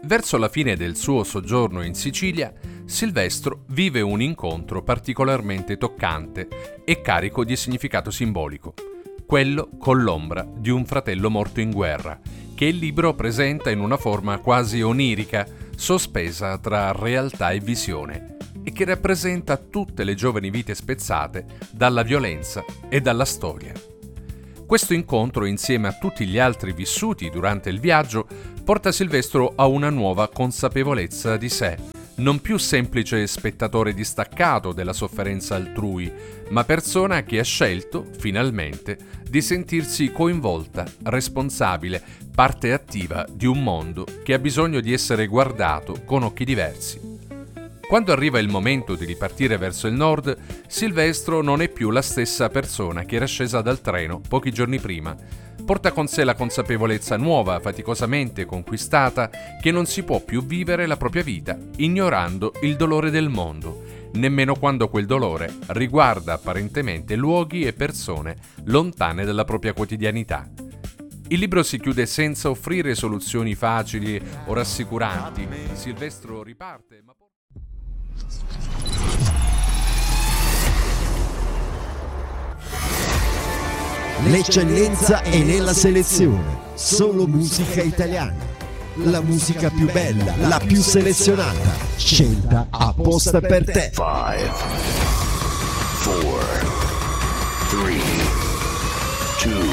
Verso la fine del suo soggiorno in Sicilia, Silvestro vive un incontro particolarmente toccante e carico di significato simbolico, quello con l'ombra di un fratello morto in guerra, che il libro presenta in una forma quasi onirica, sospesa tra realtà e visione, e che rappresenta tutte le giovani vite spezzate dalla violenza e dalla storia. Questo incontro, insieme a tutti gli altri vissuti durante il viaggio, porta Silvestro a una nuova consapevolezza di sé, non più semplice spettatore distaccato della sofferenza altrui, ma persona che ha scelto, finalmente, di sentirsi coinvolta, responsabile, parte attiva di un mondo che ha bisogno di essere guardato con occhi diversi. Quando arriva il momento di ripartire verso il nord, Silvestro non è più la stessa persona che era scesa dal treno pochi giorni prima. Porta con sé la consapevolezza nuova, faticosamente conquistata, che non si può più vivere la propria vita ignorando il dolore del mondo, nemmeno quando quel dolore riguarda apparentemente luoghi e persone lontane dalla propria quotidianità. Il libro si chiude senza offrire soluzioni facili o rassicuranti. Silvestro riparte, ma L'eccellenza è nella selezione. Solo musica italiana. La musica più bella, la più selezionata. Scelta apposta per te. 5, 4, 3, 2